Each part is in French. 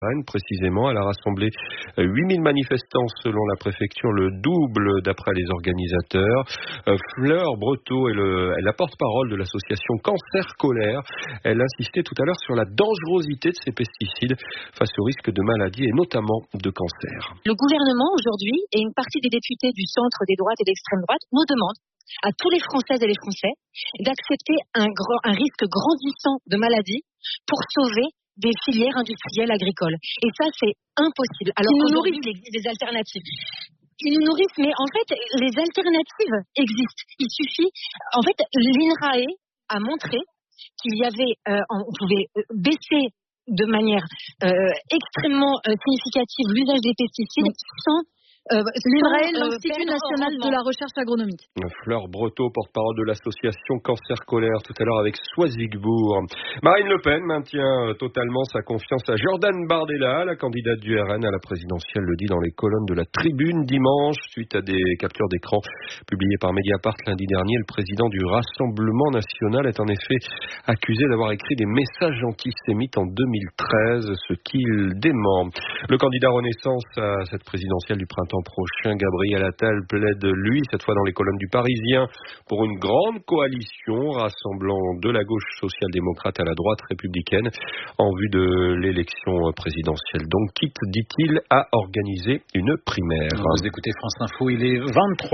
Précisément, elle a rassemblé 8000 manifestants selon la préfecture, le double d'après les organisateurs. Fleur Breteau est la porte-parole de l'association Cancer Colère. Elle insistait tout à l'heure sur la dangerosité de ces pesticides face au risque de maladies et notamment de cancer. Le gouvernement aujourd'hui et une partie des députés du centre, des droites et d'extrême droite nous demandent à tous les Françaises et les Français d'accepter un risque grandissant de maladies pour sauver des filières industrielles agricoles. Et ça, c'est impossible. Alors qu'aujourd'hui, il existe des alternatives. Ils nous nourrissent, mais en fait, les alternatives existent. Il suffit... En fait, l'INRAE a montré qu'il y avait... on pouvait baisser de manière extrêmement significative l'usage des pesticides sans... L'INRAE, l'Institut national de la recherche agronomique. Fleur Breteau, porte-parole de l'association Cancer Colère, tout à l'heure avec Soisigbourg. Marine Le Pen maintient totalement sa confiance à Jordan Bardella, la candidate du RN à la présidentielle, le dit dans les colonnes de la Tribune dimanche, suite à des captures d'écran publiées par Mediapart lundi dernier. Le président du Rassemblement national est en effet accusé d'avoir écrit des messages antisémites en 2013, ce qu'il dément. Le candidat Renaissance à cette présidentielle du printemps prochain, Gabriel Attal, plaide, lui, cette fois dans les colonnes du Parisien, pour une grande coalition rassemblant de la gauche social-démocrate à la droite républicaine en vue de l'élection présidentielle. Donc, quitte, dit-il, à organiser une primaire. Vous écoutez France Info, il est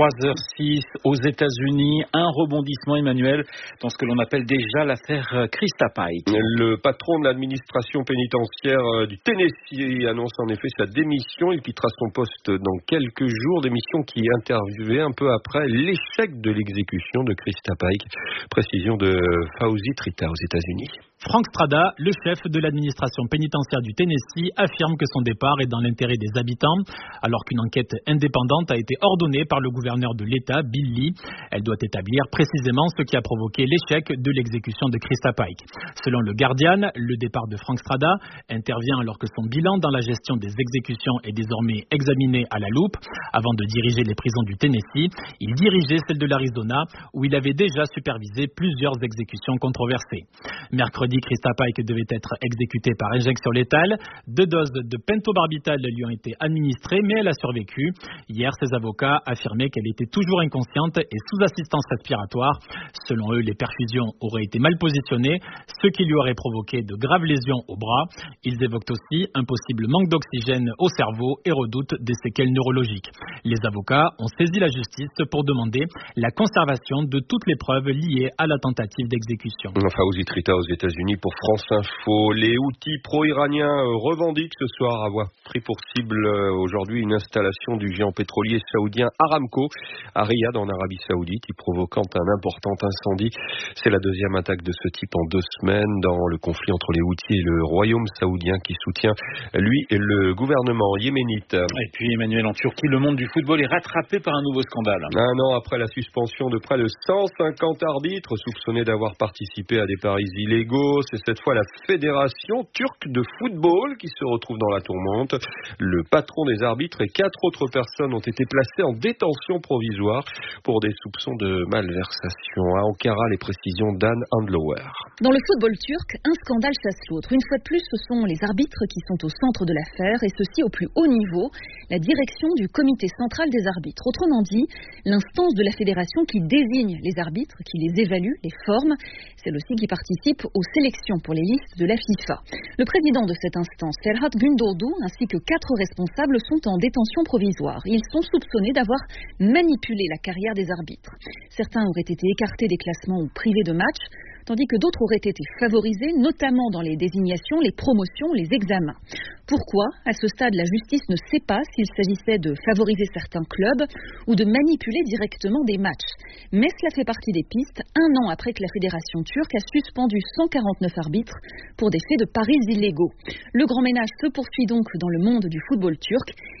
23h06 aux États-Unis. Un rebondissement, Emmanuel, dans ce que l'on appelle déjà l'affaire Krista Pike. Le patron de l'administration pénitentiaire du Tennessee annonce en effet sa démission. Il quittera son poste dans quelques jours, démission qui interviewait un peu après l'échec de l'exécution de Krista Pike. Précision de Fauzi Trita aux États-Unis. Frank Strada, le chef de l'administration pénitentiaire du Tennessee, affirme que son départ est dans l'intérêt des habitants, alors qu'une enquête indépendante a été ordonnée par le gouverneur de l'État, Bill Lee. Elle doit établir précisément ce qui a provoqué l'échec de l'exécution de Krista Pike. Selon le Guardian, le départ de Frank Strada intervient alors que son bilan dans la gestion des exécutions est désormais examiné à la loupe. Avant de diriger les prisons du Tennessee, il dirigeait celle de l'Arizona, où il avait déjà supervisé plusieurs exécutions controversées. Mercredi, Krista Pike devait être exécutée par injection létale. 2 doses de pentobarbital lui ont été administrées, mais elle a survécu. Hier, ses avocats affirmaient qu'elle était toujours inconsciente et sous assistance respiratoire. Selon eux, les perfusions auraient été mal positionnées, ce qui lui aurait provoqué de graves lésions au bras. Ils évoquent aussi un possible manque d'oxygène au cerveau et redoutent des séquelles neurologiques. Les avocats ont saisi la justice pour demander la conservation de toutes les preuves liées à la tentative d'exécution. Fauzi Trita aux États-Unis pour France Info. Les Houthis pro-iraniens revendiquent ce soir avoir pris pour cible aujourd'hui une installation du géant pétrolier saoudien Aramco à Riyad en Arabie Saoudite, y provoquant un important incendie. C'est la deuxième attaque de ce type en 2 semaines dans le conflit entre les Houthis et le royaume saoudien qui soutient, lui, le gouvernement yéménite. Et puis Emmanuel, en Turquie, le monde du football est rattrapé par un nouveau scandale. Un an après la suspension de près de 150 arbitres soupçonnés d'avoir participé à des paris illégaux, c'est cette fois la Fédération turque de football qui se retrouve dans la tourmente. Le patron des arbitres et 4 autres personnes ont été placées en détention provisoire pour des soupçons de malversation. À Ankara, les précisions d'Anne Handlower. Dans le football turc, un scandale chasse l'autre. Une fois de plus, ce sont les arbitres qui sont au centre de l'affaire, et ceci au plus haut niveau, la direction du comité central des arbitres. Autrement dit, l'instance de la fédération qui désigne les arbitres, qui les évalue, les forme. C'est aussi qui participe aux sélections pour les listes de la FIFA. Le président de cette instance, Ferhat Gündoğdu, ainsi que 4 responsables sont en détention provisoire. Ils sont soupçonnés d'avoir manipulé la carrière des arbitres. Certains auraient été écartés des classements ou privés de matchs, tandis que d'autres auraient été favorisés, notamment dans les désignations, les promotions, les examens. Pourquoi ? À ce stade, la justice ne sait pas s'il s'agissait de favoriser certains clubs ou de manipuler directement des matchs. Mais cela fait partie des pistes, un an après que la fédération turque a suspendu 149 arbitres pour des faits de paris illégaux. Le grand ménage se poursuit donc dans le monde du football turc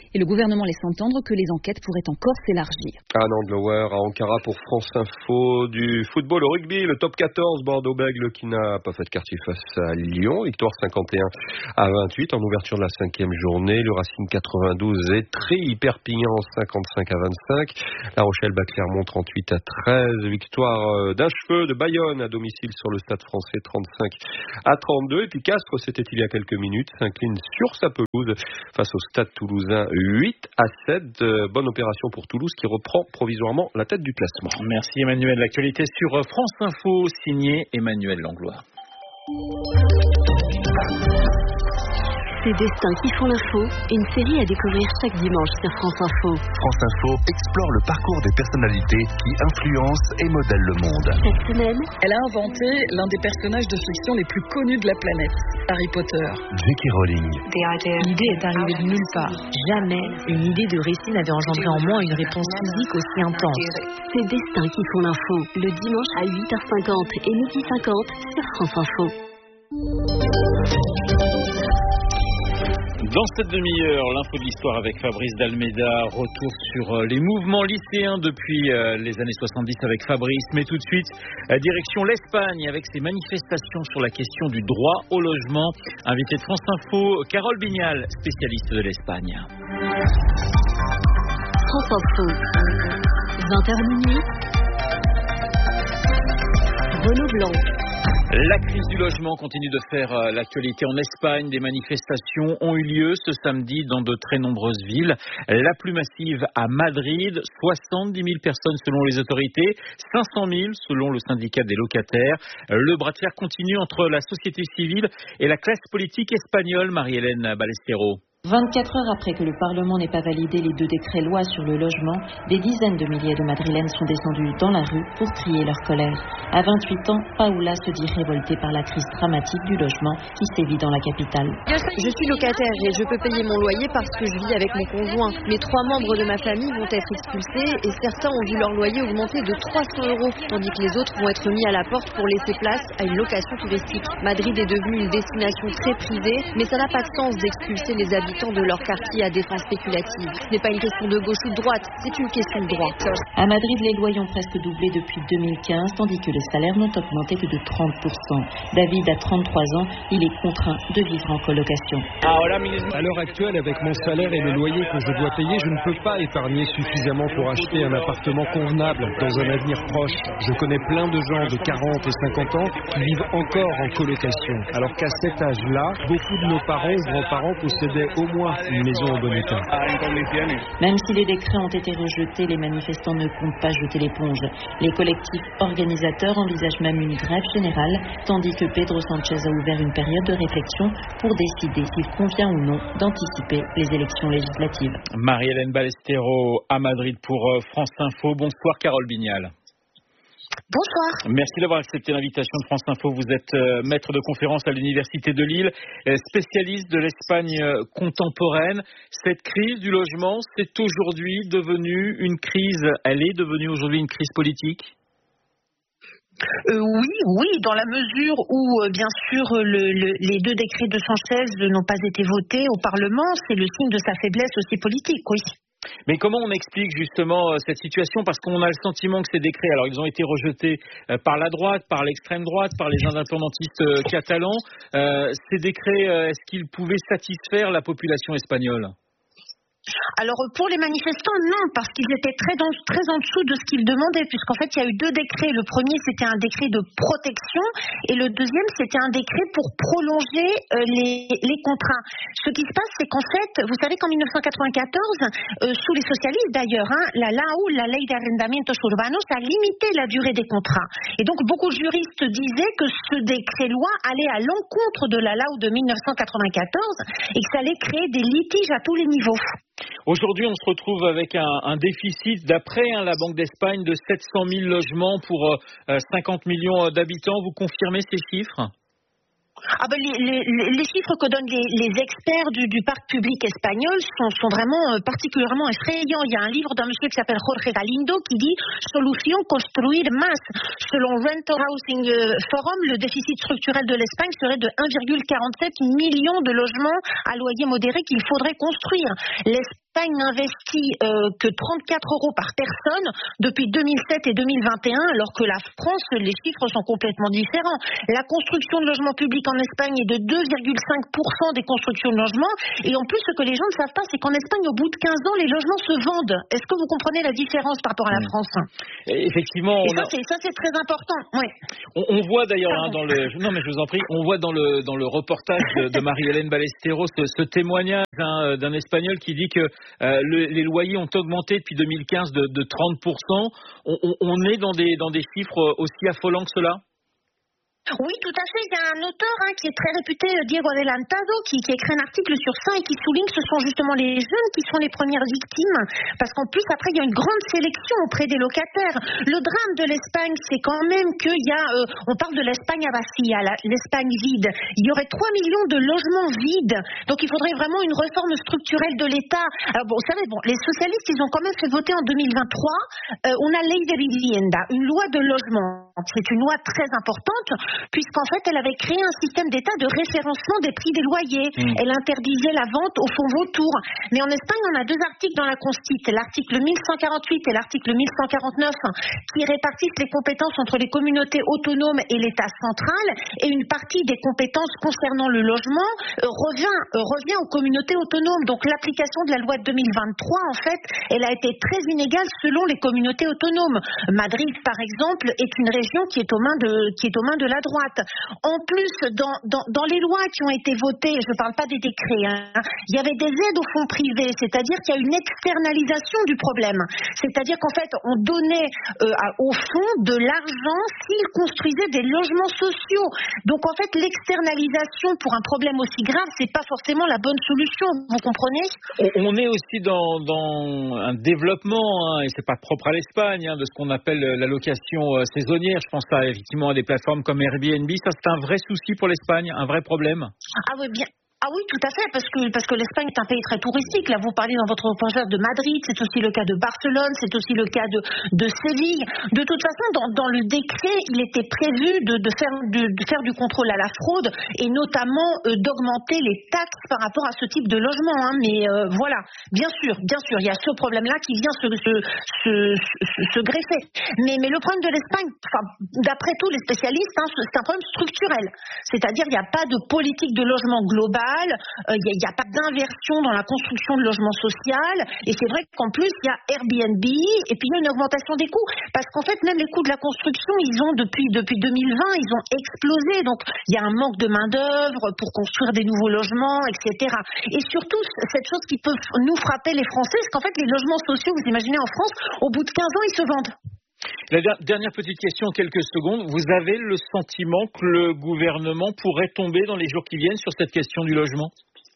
Et le gouvernement laisse entendre que les enquêtes pourraient encore s'élargir. Anne Andlower à Ankara pour France Info. Du football au rugby, le top 14, Bordeaux-Bègles qui n'a pas fait de quartier face à Lyon. Victoire 51-28 en ouverture de la 5e journée. Le Racing 92 est très Perpignan 55-25. La Rochelle bat Clermont 38-13. Victoire d'un cheveu de Bayonne à domicile sur le Stade Français 35-32. Et puis Castres, c'était il y a quelques minutes, s'incline sur sa pelouse face au Stade Toulousain 8-7. Bonne opération pour Toulouse qui reprend provisoirement la tête du classement. Merci Emmanuel. L'actualité sur France Info, signé Emmanuel Langlois. Ces destins qui font l'info, une série à découvrir chaque dimanche sur France Info. France Info explore le parcours des personnalités qui influencent et modèlent le monde. Cette semaine, elle a inventé l'un des personnages de fiction les plus connus de la planète, Harry Potter. J.K. Rowling. L'idée est arrivée de nulle part. Jamais une idée de récit n'avait engendré en moi une réponse physique aussi intense. Ces destins qui font l'info, le dimanche à 8h50 et 12h50 sur France Info. Dans cette demi-heure, l'info de l'histoire avec Fabrice d'Almeida, retour sur les mouvements lycéens depuis les années 70 avec Fabrice, mais tout de suite, direction l'Espagne avec ses manifestations sur la question du droit au logement. Invité de France Info, Carole Bignal, spécialiste de l'Espagne. France Info, 20h minuit, Renaud Blanc. La crise du logement continue de faire l'actualité en Espagne. Des manifestations ont eu lieu ce samedi dans de très nombreuses villes. La plus massive à Madrid, 70 000 personnes selon les autorités, 500 000 selon le syndicat des locataires. Le bras de fer continue entre la société civile et la classe politique espagnole, Marie-Hélène Ballestero. 24 heures après que le Parlement n'ait pas validé les 2 décrets-lois sur le logement, des dizaines de milliers de Madrilènes sont descendus dans la rue pour crier leur colère. À 28 ans, Paula se dit révoltée par la crise dramatique du logement qui sévit dans la capitale. Je suis locataire et je peux payer mon loyer parce que je vis avec mon conjoint. Mes 3 membres de ma famille vont être expulsés et certains ont vu leur loyer augmenter de 300 €, tandis que les autres vont être mis à la porte pour laisser place à une location touristique. Madrid est devenue une destination très prisée, mais ça n'a pas de sens d'expulser les habitants de leur quartier à des fins spéculatives. Ce n'est pas une question de gauche ou de droite, c'est une question de droit. À Madrid, les loyers ont presque doublé depuis 2015, tandis que les salaires n'ont augmenté que de 30%. David a 33 ans, il est contraint de vivre en colocation. À l'heure actuelle, avec mon salaire et le loyer que je dois payer, je ne peux pas épargner suffisamment pour acheter un appartement convenable dans un avenir proche. Je connais plein de gens de 40 et 50 ans qui vivent encore en colocation, alors qu'à cet âge-là, beaucoup de nos parents ou grands-parents possédaient au moins une maison en bon état. Même si les décrets ont été rejetés, les manifestants ne comptent pas jeter l'éponge. Les collectifs organisateurs envisagent même une grève générale, tandis que Pedro Sánchez a ouvert une période de réflexion pour décider s'il convient ou non d'anticiper les élections législatives. Marie-Hélène Ballestero à Madrid pour France Info. Bonsoir Carole Bignal. Bonsoir. Merci d'avoir accepté l'invitation de France Info. Vous êtes maître de conférence à l'Université de Lille, spécialiste de l'Espagne contemporaine. Cette crise du logement, c'est aujourd'hui devenu une crise, elle est devenue aujourd'hui une crise politique ? Oui, dans la mesure où, bien sûr, les 2 décrets de Sánchez n'ont pas été votés au Parlement, c'est le signe de sa faiblesse aussi politique, oui. Mais comment on explique justement cette situation ? Parce qu'on a le sentiment que ces décrets, alors ils ont été rejetés par la droite, par l'extrême droite, par les indépendantistes catalans. Ces décrets, est-ce qu'ils pouvaient satisfaire la population espagnole ? Alors pour les manifestants, non, parce qu'ils étaient très en dessous de ce qu'ils demandaient, puisqu'en fait il y a eu 2 décrets. Le premier c'était un décret de protection et le deuxième c'était un décret pour prolonger les contrats. Ce qui se passe, c'est qu'en fait, vous savez qu'en 1994, sous les socialistes d'ailleurs, la Ley de Arrendamientos Urbanos a limité la durée des contrats. Et donc beaucoup de juristes disaient que ce décret-loi allait à l'encontre de la LAU de 1994 et que ça allait créer des litiges à tous les niveaux. Aujourd'hui, on se retrouve avec un déficit, d'après la Banque d'Espagne, de 700 000 logements pour 50 millions d'habitants. Vous confirmez ces chiffres ? Les chiffres que donnent les experts du parc public espagnol sont vraiment particulièrement effrayants. Il y a un livre d'un monsieur qui s'appelle Jorge Galindo qui dit « Solution construire más ». Selon Rental Housing Forum, le déficit structurel de l'Espagne serait de 1,47 million de logements à loyer modéré qu'il faudrait construire. L'Espagne l'Espagne n'investit que 34 € par personne depuis 2007 et 2021, alors que la France, les chiffres sont complètement différents. La construction de logements publics en Espagne est de 2,5% des constructions de logements. Et en plus, ce que les gens ne savent pas, c'est qu'en Espagne, au bout de 15 ans, les logements se vendent. Est-ce que vous comprenez la différence par rapport à la France ? Et effectivement, ça c'est très important. Ouais. On voit d'ailleurs dans le. Non, mais je vous en prie. On voit dans le reportage de Marie-Hélène Ballesteros ce témoignage d'un Espagnol qui dit que les loyers ont augmenté depuis 2015 de 30%. On est dans des chiffres aussi affolants que cela ? Oui, tout à fait. Il y a un auteur qui est très réputé, Diego Adelantado, qui écrit un article sur ça et qui souligne que ce sont justement les jeunes qui sont les premières victimes, parce qu'en plus, après, il y a une grande sélection auprès des locataires. Le drame de l'Espagne, c'est quand même qu'il y a, on parle de l'Espagne vacía, l'Espagne vide. Il y aurait 3 millions de logements vides. Donc, il faudrait vraiment une réforme structurelle de l'État. Alors, vous savez, les socialistes, ils ont quand même fait voter en 2023, on a Ley de Vivienda, une loi de logement. C'est une loi très importante, puisqu'en fait, elle avait créé un système d'État de référencement des prix des loyers. Elle interdisait la vente au fond vautour. Mais en Espagne, on a 2 articles dans la Constitution, l'article 1148 et l'article 1149, qui répartissent les compétences entre les communautés autonomes et l'État central, et une partie des compétences concernant le logement revient aux communautés autonomes. Donc l'application de la loi de 2023, en fait, elle a été très inégale selon les communautés autonomes. Madrid, par exemple, est une région qui est aux mains de la droite. En plus, dans les lois qui ont été votées, je ne parle pas des décrets, il y avait des aides aux fonds privés, c'est-à-dire qu'il y a une externalisation du problème. C'est-à-dire qu'en fait, on donnait au fonds de l'argent s'ils construisaient des logements sociaux. Donc en fait, l'externalisation pour un problème aussi grave, c'est pas forcément la bonne solution. Vous comprenez ? On est aussi dans un développement, et c'est pas propre à l'Espagne, de ce qu'on appelle la location saisonnière. Je pense effectivement à des plateformes comme Airbnb. Ça, c'est un vrai souci pour l'Espagne, un vrai problème. Ah oui, bien. Ah oui, tout à fait, parce que l'Espagne est un pays très touristique. Là, vous parlez dans votre reportage de Madrid, c'est aussi le cas de Barcelone, c'est aussi le cas de Séville. De toute façon, dans le décret, il était prévu de faire du contrôle à la fraude et notamment d'augmenter les taxes par rapport à ce type de logement. Mais voilà, bien sûr, il y a ce problème-là qui vient se greffer. Mais le problème de l'Espagne, d'après tous les spécialistes, c'est un problème structurel. C'est-à-dire, il n'y a pas de politique de logement globale. Il n'y a pas d'inversion dans la construction de logements social, et c'est vrai qu'en plus il y a Airbnb, et puis il y a une augmentation des coûts, parce qu'en fait même les coûts de la construction, ils ont depuis 2020 ils ont explosé, donc il y a un manque de main d'œuvre pour construire des nouveaux logements, etc. Et surtout cette chose qui peut nous frapper les Français, c'est qu'en fait les logements sociaux, vous imaginez en France, au bout de 15 ans ils se vendent. La dernière petite question en quelques secondes. Vous avez le sentiment que le gouvernement pourrait tomber dans les jours qui viennent sur cette question du logement ?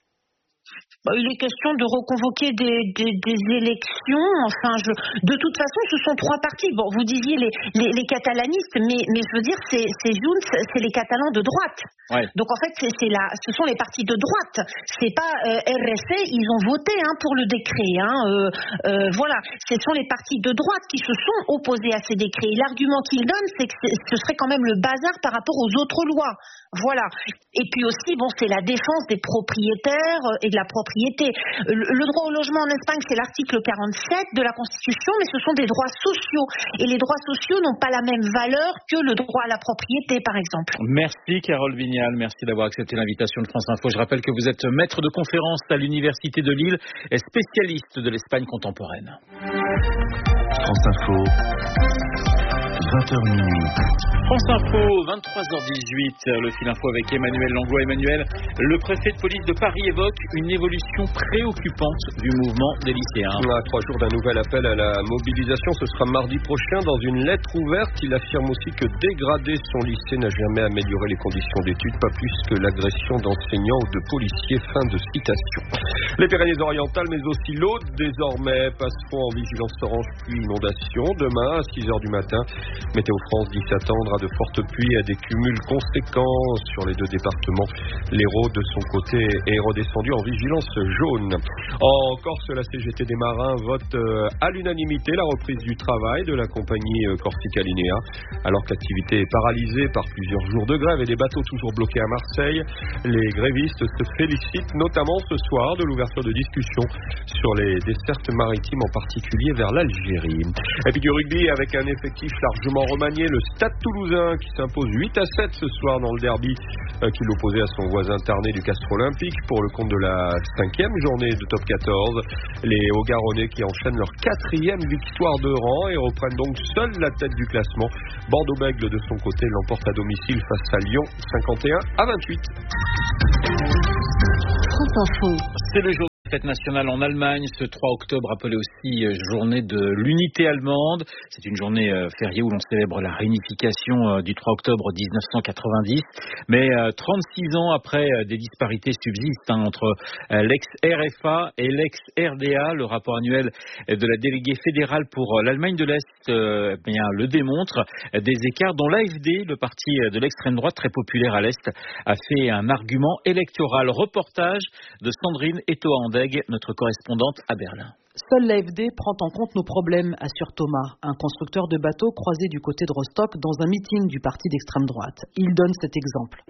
Il est question de reconvoquer des élections. Enfin, de toute façon, ce sont 3 partis. Bon, vous disiez les catalanistes, mais je veux dire, c'est Junts, c'est les Catalans de droite. Ouais. Donc en fait, ce sont les partis de droite. C'est pas RC. Ils ont voté pour le décret. Voilà, ce sont les partis de droite qui se sont opposés à ces décrets. Et l'argument qu'ils donnent, c'est que ce serait quand même le bazar par rapport aux autres lois. Voilà. Et puis aussi, c'est la défense des propriétaires et de la propriété. Le droit au logement en Espagne, c'est l'article 47 de la Constitution, mais ce sont des droits sociaux. Et les droits sociaux n'ont pas la même valeur que le droit à la propriété, par exemple. Merci Carole Vignal, merci d'avoir accepté l'invitation de France Info. Je rappelle que vous êtes maître de conférence à l'Université de Lille et spécialiste de l'Espagne contemporaine. France Info, 20h minuit. France Info, 23h18, le fil info avec Emmanuel Langlois. Emmanuel, le préfet de police de Paris évoque une évolution préoccupante du mouvement des lycéens. À 3 jours d'un nouvel appel à la mobilisation, ce sera mardi prochain. Dans une lettre ouverte, il affirme aussi que dégrader son lycée n'a jamais amélioré les conditions d'études, pas plus que l'agression d'enseignants ou de policiers. Fin de citation. Les Pyrénées-Orientales, mais aussi l'Aude, désormais, passeront en vigilance orange pluie inondation. Demain, à 6h du matin, Météo France dit s'attendre s'attendra à de fortes pluies et à des cumuls conséquents sur les deux départements. L'Hérault, de son côté, est redescendu en vigilance jaune. En Corse, la CGT des marins vote à l'unanimité la reprise du travail de la compagnie Corsica Linea, alors que l'activité est paralysée par plusieurs jours de grève et des bateaux toujours bloqués à Marseille. Les grévistes se félicitent notamment ce soir de l'ouverture de discussions sur les dessertes maritimes, en particulier vers l'Algérie. Et puis du rugby avec un effectif largement remanié, le Stade Toulousain qui s'impose 8-7 ce soir dans le derby qui l'opposait à son voisin tarné du Castres Olympique pour le compte de la 5e journée de top 14. Les Hauts-Garonnais qui enchaînent leur 4e victoire de rang et reprennent donc seuls la tête du classement. Bordeaux-Bègles de son côté l'emporte à domicile face à Lyon 51-28. France Info. C'est le jour de fête nationale en Allemagne, ce 3 octobre appelé aussi journée de l'unité allemande. C'est une journée fériée où l'on célèbre la réunification du 3 octobre 1990. Mais 36 ans après, des disparités subsistent entre l'ex-RFA et l'ex-RDA. Le rapport annuel de la déléguée fédérale pour l'Allemagne de l'Est le démontre. Des écarts dont l'AfD, le parti de l'extrême droite très populaire à l'Est, a fait un argument électoral. Reportage de Sandrine Etoa-Andeg, notre correspondante à Berlin. Seule l'AfD prend en compte nos problèmes, assure Thomas, un constructeur de bateaux croisé du côté de Rostock dans un meeting du parti d'extrême droite. Il donne cet exemple.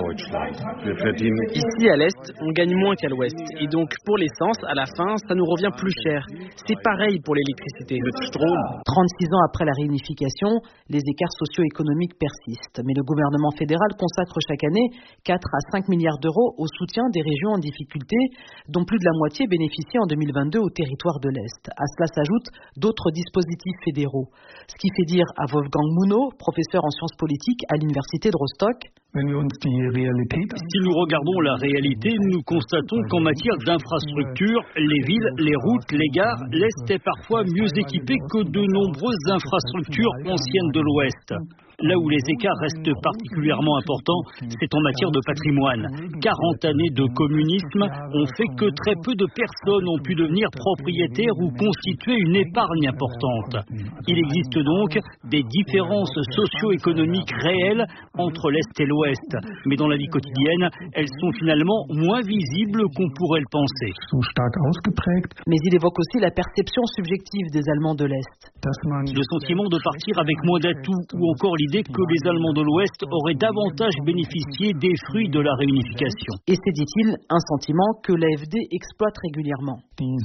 Ici à l'Est, on gagne moins qu'à l'Ouest. Et donc pour l'essence, à la fin, ça nous revient plus cher. C'est pareil pour l'électricité. 36 ans après la réunification, les écarts socio-économiques persistent. Mais le gouvernement fédéral consacre chaque année 4 à 5 milliards d'euros au soutien des régions en difficulté, dont plus de la moitié bénéficient en 2022 au territoire de l'Est. À cela s'ajoutent d'autres dispositifs fédéraux. Ce qui fait dire à Wolfgang Muno, professeur en sciences politiques à l'université de Rostock: Si nous regardons la réalité, nous constatons qu'en matière d'infrastructures, les villes, les routes, les gares, l'Est est parfois mieux équipé que de nombreuses infrastructures anciennes de l'Ouest. Là où les écarts restent particulièrement importants, c'est en matière de patrimoine. 40 années de communisme ont fait que très peu de personnes ont pu devenir propriétaires ou constituer une épargne importante. Il existe donc des différences socio-économiques réelles entre l'Est et l'Ouest. Mais dans la vie quotidienne, elles sont finalement moins visibles qu'on pourrait le penser. Mais il évoque aussi la perception subjective des Allemands de l'Est. Le sentiment de partir avec moins d'atouts ou encore l'idée que les Allemands de l'Ouest auraient davantage bénéficié des fruits de la réunification. Et c'est, dit-il, un sentiment que l'AfD exploite régulièrement.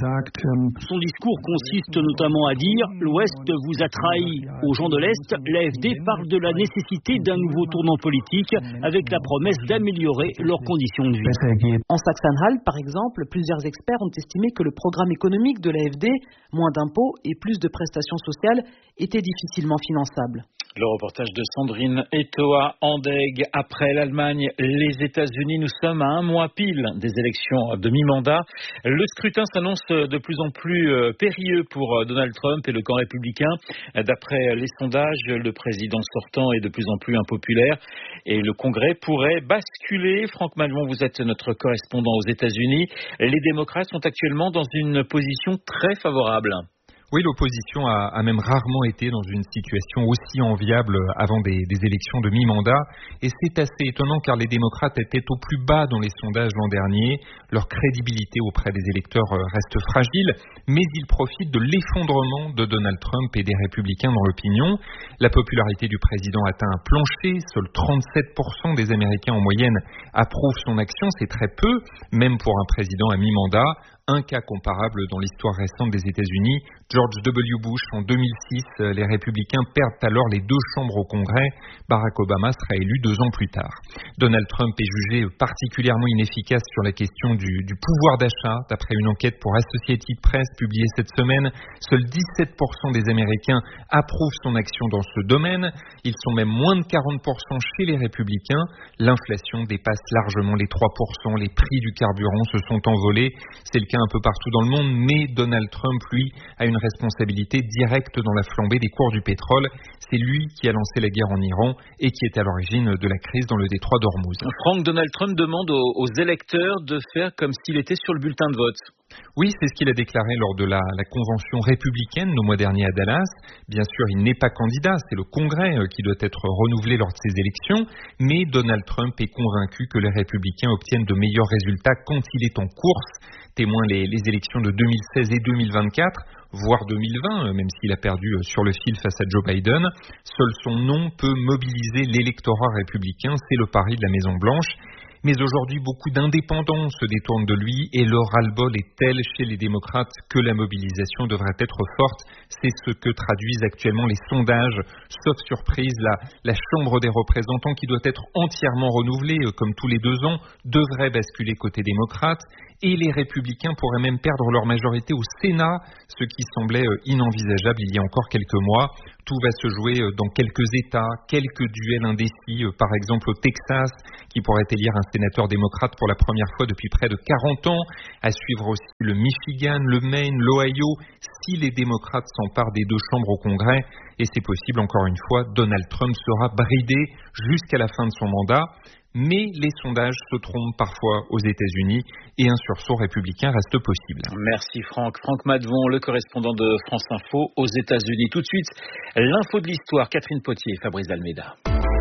Son discours consiste notamment à dire « l'Ouest vous a trahi ». Aux gens de l'Est, l'AfD parle de la nécessité d'un nouveau tournant politique avec la promesse d'améliorer leurs conditions de vie. En Saxe-Anhalt, par exemple, plusieurs experts ont estimé que le programme économique de l'AfD, moins d'impôts et plus de prestations sociales, était difficilement finançable. Le reportage de Sandrine Etoa-Andeg. Après l'Allemagne, les États-Unis, nous sommes à un mois pile des élections de mi-mandat. Le scrutin s'annonce de plus en plus périlleux pour Donald Trump et le camp républicain. D'après les sondages, le président sortant est de plus en plus impopulaire et le Congrès pourrait basculer. Franck Malmont, vous êtes notre correspondant aux États-Unis. Les démocrates sont actuellement dans une position très favorable. Oui, l'opposition a même rarement été dans une situation aussi enviable avant des élections de mi-mandat. Et c'est assez étonnant car les démocrates étaient au plus bas dans les sondages l'an dernier. Leur crédibilité auprès des électeurs reste fragile, mais ils profitent de l'effondrement de Donald Trump et des républicains dans l'opinion. La popularité du président atteint un plancher. Seuls 37% des Américains en moyenne approuvent son action. C'est très peu, même pour un président à mi-mandat. Un cas comparable dans l'histoire récente des États-Unis. George W. Bush, en 2006, les républicains perdent alors les 2 chambres au Congrès. Barack Obama sera élu 2 ans plus tard. Donald Trump est jugé particulièrement inefficace sur la question du pouvoir d'achat. D'après une enquête pour Associated Press publiée cette semaine, seuls 17% des Américains approuvent son action dans ce domaine. Ils sont même moins de 40% chez les républicains. L'inflation dépasse largement les 3%. Les prix du carburant se sont envolés. C'est le cas un peu partout dans le monde, mais Donald Trump, lui, a une responsabilité directe dans la flambée des cours du pétrole. C'est lui qui a lancé la guerre en Iran et qui est à l'origine de la crise dans le détroit d'Ormuz. Franck, Donald Trump demande aux électeurs de faire comme s'il était sur le bulletin de vote. Oui, c'est ce qu'il a déclaré lors de la convention républicaine le mois dernier à Dallas. Bien sûr, il n'est pas candidat, c'est le Congrès qui doit être renouvelé lors de ces élections, mais Donald Trump est convaincu que les républicains obtiennent de meilleurs résultats quand il est en course. Témoin les élections de 2016 et 2024, voire 2020, même s'il a perdu sur le fil face à Joe Biden. Seul son nom peut mobiliser l'électorat républicain, c'est le pari de la Maison-Blanche. Mais aujourd'hui, beaucoup d'indépendants se détournent de lui et le ras-le-bol est tel chez les démocrates que la mobilisation devrait être forte. C'est ce que traduisent actuellement les sondages. Sauf surprise, la Chambre des représentants, qui doit être entièrement renouvelée, comme tous les 2 ans, devrait basculer côté démocrate. Et les républicains pourraient même perdre leur majorité au Sénat, ce qui semblait inenvisageable il y a encore quelques mois. Tout va se jouer dans quelques États, quelques duels indécis, par exemple au Texas, qui pourrait élire un sénateur démocrate pour la première fois depuis près de 40 ans. À suivre aussi le Michigan, le Maine, l'Ohio, si les démocrates s'emparent des 2 chambres au Congrès. Et c'est possible, encore une fois, Donald Trump sera bridé jusqu'à la fin de son mandat. Mais les sondages se trompent parfois aux États-Unis et un sursaut républicain reste possible. Merci Franck. Franck Madvon, le correspondant de France Info aux États-Unis. Tout de suite, l'info de l'histoire. Catherine Potier et Fabrice Almeida.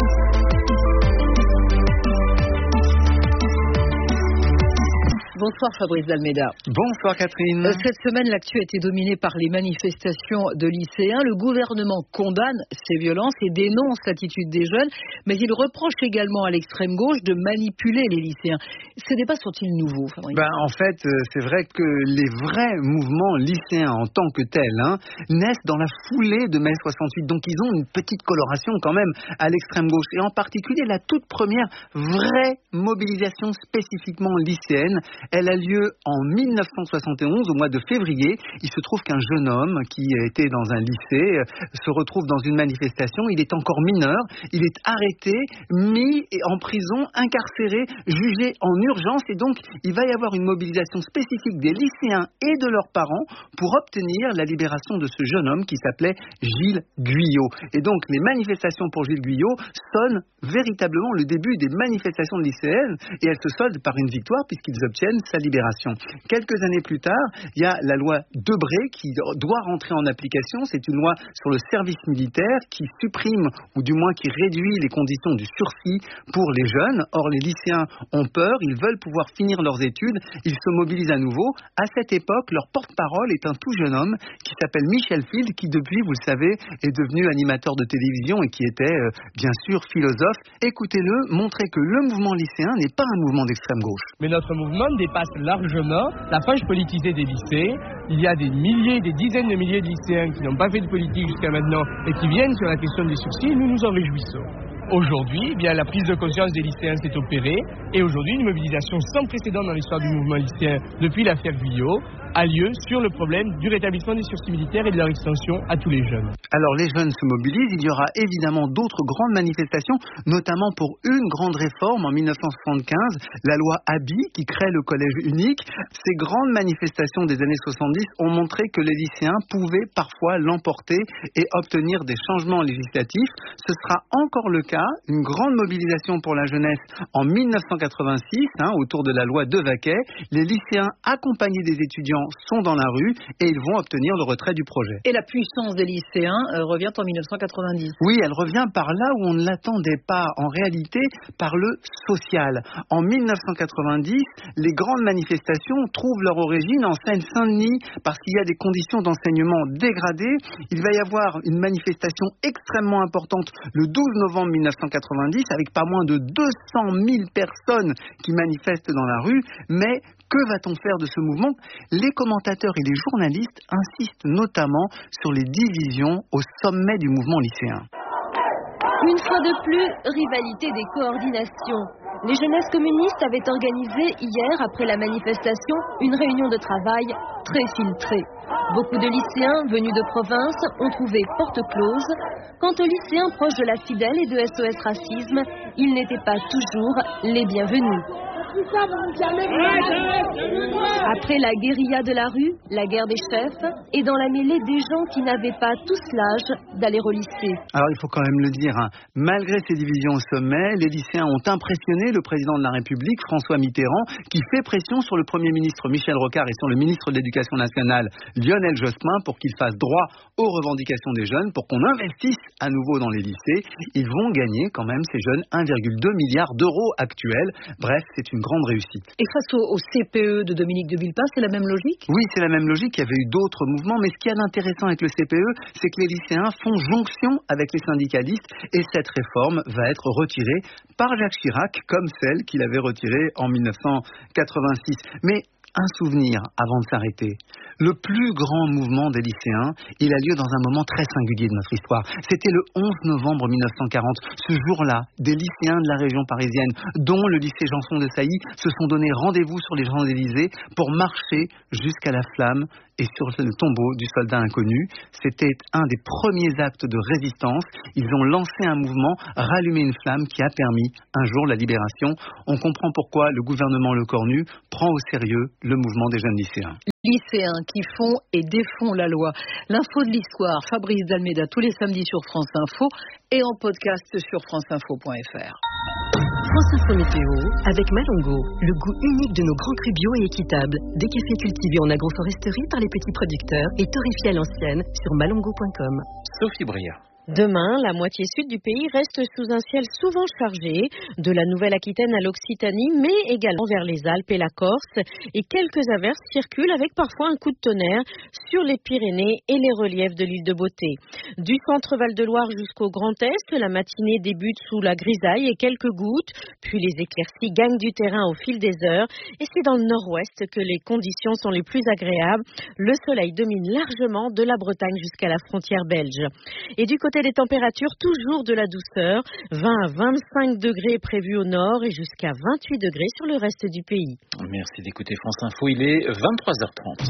Bonsoir Fabrice Almeida. Bonsoir Catherine. Cette semaine, l'actu a été dominée par les manifestations de lycéens. Le gouvernement condamne ces violences et dénonce l'attitude des jeunes, mais il reproche également à l'extrême gauche de manipuler les lycéens. Ces débats sont-ils nouveaux, Fabrice ? En fait, c'est vrai que les vrais mouvements lycéens en tant que tels naissent dans la foulée de mai 68. Donc ils ont une petite coloration quand même à l'extrême gauche. Et en particulier, la toute première vraie mobilisation spécifiquement lycéenne, elle a lieu en 1971, au mois de février. Il se trouve qu'un jeune homme qui était dans un lycée se retrouve dans une manifestation. Il est encore mineur. Il est arrêté, mis en prison, incarcéré, jugé en urgence. Et donc, il va y avoir une mobilisation spécifique des lycéens et de leurs parents pour obtenir la libération de ce jeune homme qui s'appelait Gilles Guyot. Et donc, les manifestations pour Gilles Guyot sonnent véritablement le début des manifestations lycéennes et elles se soldent par une victoire puisqu'ils obtiennent sa libération. Quelques années plus tard, il y a la loi Debré qui doit rentrer en application. C'est une loi sur le service militaire qui supprime ou du moins qui réduit les conditions du sursis pour les jeunes. Or, les lycéens ont peur, ils veulent pouvoir finir leurs études, ils se mobilisent à nouveau. À cette époque, leur porte-parole est un tout jeune homme qui s'appelle Michel Field, qui depuis, vous le savez, est devenu animateur de télévision et qui était bien sûr philosophe. Écoutez-le, montrer que le mouvement lycéen n'est pas un mouvement d'extrême gauche. Mais notre mouvement dépasse largement la frange politisée des lycées. Il y a des milliers, des dizaines de milliers de lycéens qui n'ont pas fait de politique jusqu'à maintenant et qui viennent sur la question des sursis. Nous nous en réjouissons. Aujourd'hui, la prise de conscience des lycéens s'est opérée et aujourd'hui, une mobilisation sans précédent dans l'histoire du mouvement lycéen depuis l'affaire Guyot a lieu sur le problème du rétablissement des sursis militaires et de leur extension à tous les jeunes. Alors les jeunes se mobilisent, il y aura évidemment d'autres grandes manifestations, notamment pour une grande réforme en 1975, la loi Abi qui crée le collège unique. Ces grandes manifestations des années 70 ont montré que les lycéens pouvaient parfois l'emporter et obtenir des changements législatifs. Ce sera encore le cas, une grande mobilisation pour la jeunesse en 1986, autour de la loi Devaquet. Les lycéens accompagnés des étudiants sont dans la rue et ils vont obtenir le retrait du projet. Et la puissance des lycéens revient en 1990. Oui, elle revient par là où on ne l'attendait pas, en réalité par le social. En 1990, les grandes manifestations trouvent leur origine en Seine-Saint-Denis parce qu'il y a des conditions d'enseignement dégradées. Il va y avoir une manifestation extrêmement importante le 12 novembre 1990 avec pas moins de 200 000 personnes qui manifestent dans la rue, mais que va-t-on faire de ce mouvement ? Les commentateurs et les journalistes insistent notamment sur les divisions au sommet du mouvement lycéen. Une fois de plus, rivalité des coordinations. Les jeunesses communistes avaient organisé hier, après la manifestation, une réunion de travail très filtrée. Beaucoup de lycéens venus de province ont trouvé porte close. Quant aux lycéens proches de la Fidèle et de SOS Racisme, ils n'étaient pas toujours les bienvenus. Après la guérilla de la rue, la guerre des chefs, et dans la mêlée des gens qui n'avaient pas tous l'âge d'aller au lycée. Alors il faut quand même le dire, malgré ces divisions au sommet, les lycéens ont impressionné le président de la République, François Mitterrand, qui fait pression sur le Premier ministre Michel Rocard et sur le ministre de l'Éducation nationale, Lionel Jospin, pour qu'ils fassent droit aux revendications des jeunes, pour qu'on investisse à nouveau dans les lycées. Ils vont gagner quand même, ces jeunes, 1,2 milliard d'euros actuels. Bref, c'est une grande réussite. Et face au CPE de Dominique de Villepin, c'est la même logique ? Oui, c'est la même logique. Il y avait eu d'autres mouvements, mais ce qui est d'intéressant avec le CPE, c'est que les lycéens font jonction avec les syndicalistes et cette réforme va être retirée par Jacques Chirac, comme celle qu'il avait retirée en 1986. Mais un souvenir avant de s'arrêter. Le plus grand mouvement des lycéens, il a lieu dans un moment très singulier de notre histoire. C'était le 11 novembre 1940. Ce jour-là, des lycéens de la région parisienne, dont le lycée Janson de Sailly, se sont donné rendez-vous sur les Champs-Élysées pour marcher jusqu'à la flamme et sur le tombeau du soldat inconnu. C'était un des premiers actes de résistance. Ils ont lancé un mouvement, rallumé une flamme qui a permis un jour la libération. On comprend pourquoi le gouvernement Lecornu prend au sérieux le mouvement des jeunes lycéens. Lycéens qui font et défont la loi. L'info de l'histoire, Fabrice Dalméda, tous les samedis sur France Info et en podcast sur franceinfo.fr. France Info Météo avec Malongo, le goût unique de nos grands crus bio et équitables. Des cafés cultivés en agroforesterie par les petits producteurs et torréfiés à l'ancienne sur malongo.com. Sophie Bria. Demain, la moitié sud du pays reste sous un ciel souvent chargé, de la Nouvelle-Aquitaine à l'Occitanie, mais également vers les Alpes et la Corse. Et quelques averses circulent avec parfois un coup de tonnerre sur les Pyrénées et les reliefs de l'île de Beauté. Du centre Val-de-Loire jusqu'au Grand Est, la matinée débute sous la grisaille et quelques gouttes, puis les éclaircies gagnent du terrain au fil des heures. Et c'est dans le nord-ouest que les conditions sont les plus agréables. Le soleil domine largement de la Bretagne jusqu'à la frontière belge. Et du côté des températures, toujours de la douceur, 20 à 25 degrés prévus au nord et jusqu'à 28 degrés sur le reste du pays. Merci d'écouter France Info, il est 23h30.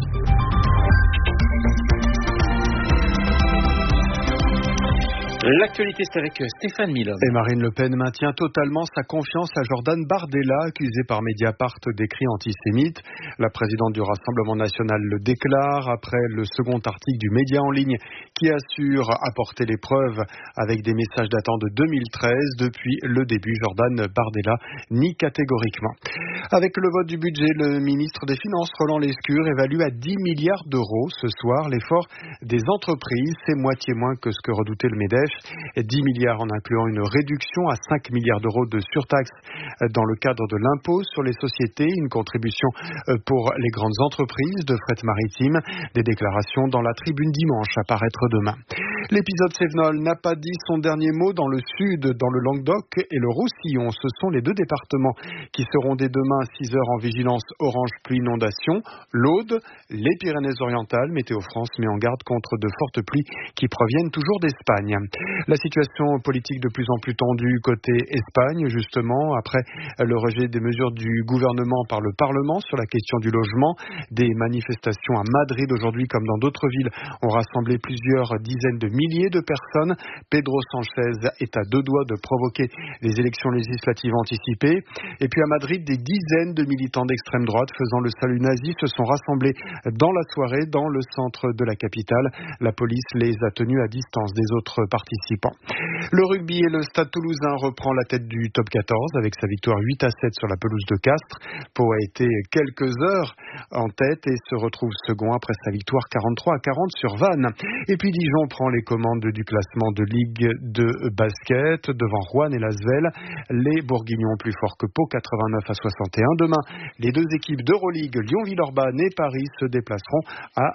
L'actualité, c'est avec Stéphane Milhomme. Et Marine Le Pen maintient totalement sa confiance à Jordan Bardella, accusé par Mediapart d'écrits antisémites. La présidente du Rassemblement national le déclare après le second article du média en ligne qui assure apporter les preuves avec des messages datant de 2013. Depuis le début, Jordan Bardella nie catégoriquement. Avec le vote du budget, le ministre des Finances, Roland Lescure, évalue à 10 milliards d'euros ce soir l'effort des entreprises. C'est moitié moins que ce que redoutait le MEDEF. 10 milliards en incluant une réduction à 5 milliards d'euros de surtaxe dans le cadre de l'impôt sur les sociétés, une contribution pour les grandes entreprises de fret maritime. Des déclarations dans la Tribune dimanche à paraître demain. L'épisode Cévenol n'a pas dit son dernier mot dans le sud, dans le Languedoc et le Roussillon. Ce sont les deux départements qui seront dès demain à 6 heures en vigilance orange pluie inondation. L'Aude, les Pyrénées-Orientales, Météo France met en garde contre de fortes pluies qui proviennent toujours d'Espagne. La situation politique de plus en plus tendue côté Espagne, justement, après le rejet des mesures du gouvernement par le Parlement sur la question du logement. Des manifestations à Madrid aujourd'hui, comme dans d'autres villes, ont rassemblé plusieurs dizaines de milliers de personnes. Pedro Sánchez est à deux doigts de provoquer les élections législatives anticipées. Et puis à Madrid, des dizaines de militants d'extrême droite faisant le salut nazi se sont rassemblés dans la soirée, dans le centre de la capitale. La police les a tenus à distance des autres participants. Le rugby et le Stade Toulousain reprend la tête du top 14 avec sa victoire 8-7 sur la pelouse de Castres. Pau a été quelques heures en tête et se retrouve second après sa victoire 43-40 sur Vannes. Et puis Dijon prend les commandes du classement de Ligue de basket devant Rouen et Lasvel. Les Bourguignons plus forts que Pau 89-61. Demain, les deux équipes d'Euroleague, Lyon-Villeurbanne et Paris, se déplaceront à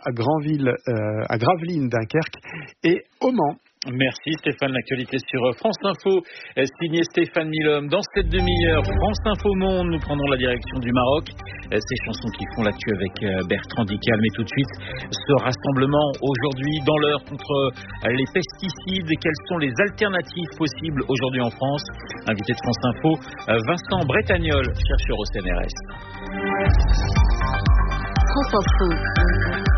Gravelines, Dunkerque et au Mans. Merci Stéphane, l'actualité sur France Info, signé Stéphane Milhomme. Dans cette demi-heure, France Info Monde, nous prendrons la direction du Maroc. Ces chansons qui font l'actu avec Bertrand Dical. Mais tout de suite, ce rassemblement aujourd'hui dans l'heure contre les pesticides. Quelles sont les alternatives possibles aujourd'hui en France? Invité de France Info, Vincent Bretagnol, chercheur au CNRS. France Info,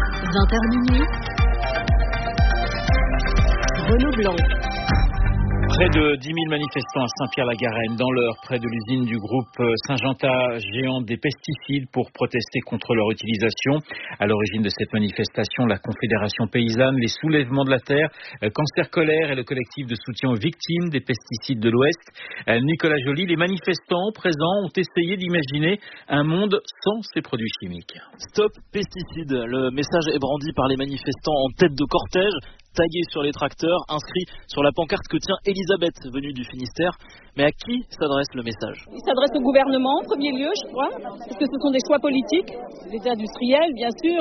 20h minuit. Renaud Blanc. Près de 10 000 manifestants à Saint-Pierre-la-Garenne, dans l'Eure, près de l'usine du groupe Syngenta, géant des pesticides, pour protester contre leur utilisation. À l'origine de cette manifestation, la Confédération paysanne, les soulèvements de la terre, Cancer Colère et le collectif de soutien aux victimes des pesticides de l'Ouest. Nicolas Joly, les manifestants présents ont essayé d'imaginer un monde sans ces produits chimiques. Stop pesticides. Le message est brandi par les manifestants en tête de cortège, tagué sur les tracteurs, inscrit sur la pancarte que tient Elisabeth, venue du Finistère. Mais à qui s'adresse le message ? Il s'adresse au gouvernement en premier lieu, je crois, parce que ce sont des choix politiques, des industriels bien sûr,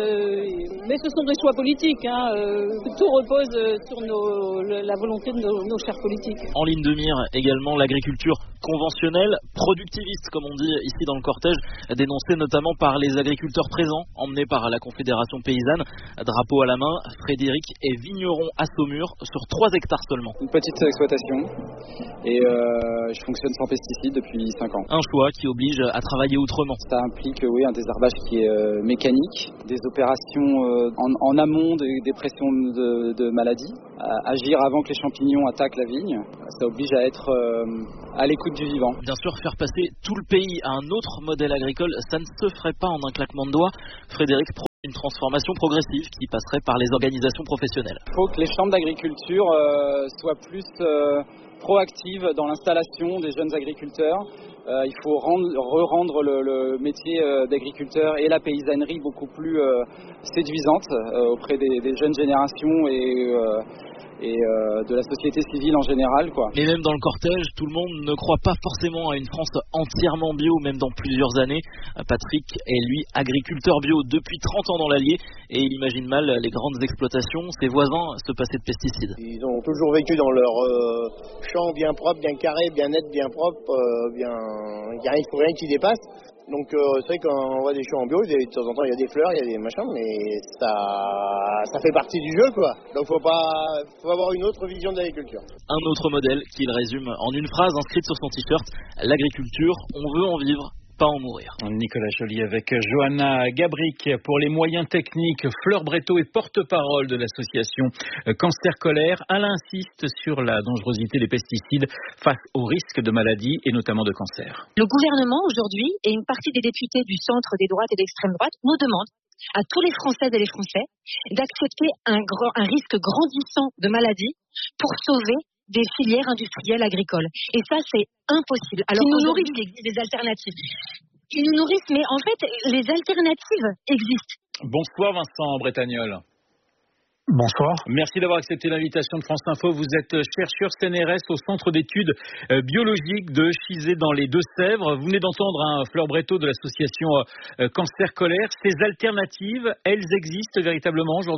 mais ce sont des choix politiques. Tout repose sur la volonté de nos chers politiques. En ligne de mire également l'agriculture conventionnelle, productiviste comme on dit ici dans le cortège, dénoncée notamment par les agriculteurs présents, emmenés par la Confédération paysanne. Drapeau à la main, Frédéric est vigneron à Saumur sur 3 hectares seulement. Une petite exploitation et je fonctionne sans pesticides depuis 5 ans. Un choix qui oblige à travailler autrement. Ça implique un désherbage qui est mécanique, des opérations en amont des pressions de maladies, agir avant que les champignons attaquent la vigne. Ça oblige à être à l'écoute du vivant. Bien sûr, faire passer tout le pays à un autre modèle agricole, ça ne se ferait pas en un claquement de doigts. Frédéric prône une transformation progressive qui passerait par les organisations professionnelles. Il faut que les chambres d'agriculture soient plus proactives dans l'installation des jeunes agriculteurs. Il faut rendre le métier d'agriculteur et la paysannerie beaucoup plus séduisante auprès des jeunes générations et de la société civile en général, quoi. Et même dans le cortège, tout le monde ne croit pas forcément à une France entièrement bio, même dans plusieurs années. Patrick est lui agriculteur bio depuis 30 ans dans l'Allier et il imagine mal les grandes exploitations, ses voisins, se passer de pesticides. Ils ont toujours vécu dans leur champ bien propre, bien carré, bien net, bien propre, il n'y a rien qui dépasse. Donc c'est vrai qu'on voit des champs en bio, de temps en temps il y a des fleurs, il y a des machins, mais ça fait partie du jeu, quoi. Donc faut avoir une autre vision de l'agriculture. Un autre modèle qu'il résume en une phrase inscrite sur son t-shirt: l'agriculture, on veut en vivre, pas en mourir. Nicolas Joly avec Johanna Gabric pour les moyens techniques. Fleur Bretto est porte-parole de l'association Cancer Colère. Elle insiste sur la dangerosité des pesticides face aux risques de maladies et notamment de cancer. Le gouvernement aujourd'hui et une partie des députés du centre, des droites et d'extrême droite nous demandent à tous les Françaises et les Français d'accepter un risque grandissant de maladies pour sauver des filières industrielles agricoles. Et ça, c'est impossible. Alors qu'aujourd'hui, il existe des alternatives. Qui nous nourrissent, mais en fait, les alternatives existent. Bonsoir Vincent Bretagnol. Bonsoir. Merci d'avoir accepté l'invitation de France Info. Vous êtes chercheur CNRS au Centre d'études biologiques de Chizé dans les Deux-Sèvres. Vous venez d'entendre Fleur Bretto de l'association Cancer Colère. Ces alternatives, elles existent véritablement aujourd'hui ?